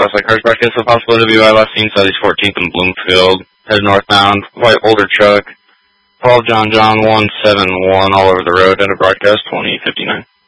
Southside Cars broadcast of possibility to be last seen Southeast 14th in Bloomfield. Head northbound, white older truck. Paul John 171 all over the road at a broadcast 2059.